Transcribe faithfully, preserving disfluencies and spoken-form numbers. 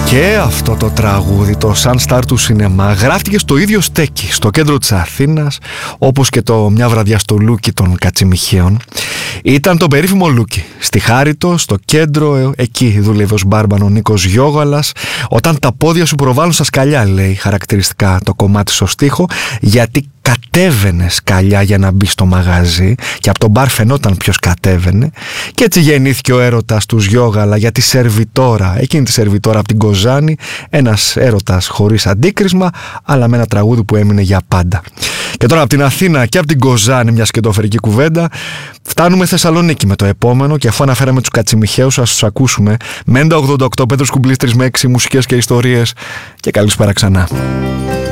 Και αυτό το τραγούδι, το Sunstar του σινεμά, γράφτηκε στο ίδιο στέκι, στο κέντρο της Αθήνας, όπως και το Μια βραδιά στο Λούκι των Κατσιμιχαίων. Ήταν το περίφημο Λούκι, στη Χάριτο, στο κέντρο, εκεί δούλευε ως μπάρμπαν ο Νίκος Γιώγαλας. Όταν τα πόδια σου προβάλλουν στα σκαλιά, λέει χαρακτηριστικά το κομμάτι στο στίχο, γιατί κατέβαινε σκαλιά για να μπει στο μαγαζί και από τον μπαρ φαινόταν ποιος κατέβαινε, και έτσι γεννήθηκε ο έρωτας τους Γιώγαλα για τη σερβιτόρα, εκείνη τη σερβιτόρα από την Κοζάνη, ένας έρωτας χωρίς αντίκρισμα, αλλά με ένα τραγούδι που έμεινε για πάντα. Και τώρα από την Αθήνα και από την Κοζάνη, μια σκετοφερική κουβέντα, φτάνουμε Θεσσαλονίκη με το επόμενο, και αφού αναφέραμε τους Κατσιμιχαίους, ας τους ακούσουμε. Μέντα ογδόντα οκτώ, Πέτρος Κουμπλής τρεις με έξι, μουσικές και ιστορίες, και καλησπέρα ξανά.